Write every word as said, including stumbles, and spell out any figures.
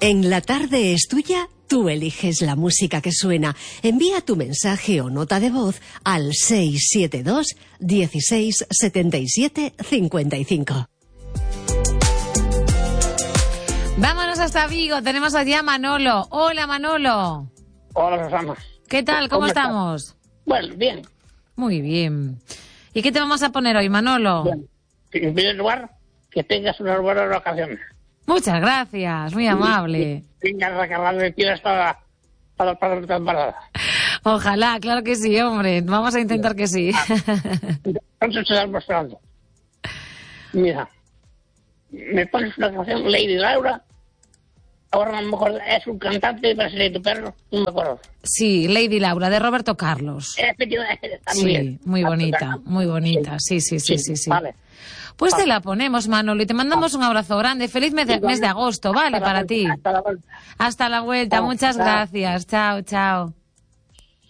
En La Tarde es Tuya, tú eliges la música que suena. Envía tu mensaje o nota de voz al seis siete dos, dieciséis, setenta y siete, cincuenta y cinco. Vámonos hasta Vigo, tenemos allí a Manolo. Hola, Manolo. Hola, Susana. ¿Qué tal? ¿Cómo, ¿Cómo estamos? Estás? Bueno, bien. Muy bien. ¿Y qué te vamos a poner hoy, Manolo? Bueno, en primer lugar, que tengas unas buenas vacaciones. Muchas gracias, muy amable. Tengas recargado de pilas para, para, para la temporada. Ojalá, claro que sí, hombre. Vamos a intentar que sí. Entonces te estás mostrando. Mira, me pones una canción, Lady Laura. Ahora no me acuerdo, es un cantante brasileño, pero no me acuerdo. Sí, Lady Laura, de Roberto Carlos. Efectivamente, está muy sí, bien. muy bonita, muy bonita. Sí, sí, sí, sí, sí. sí. Vale. Pues vale. te la ponemos, Manolo, y te mandamos un abrazo grande. Feliz mes de, mes de agosto, ¿vale? Para ti. Hasta la vuelta. Hasta la vuelta, Chao, muchas chao. gracias. Chao, chao.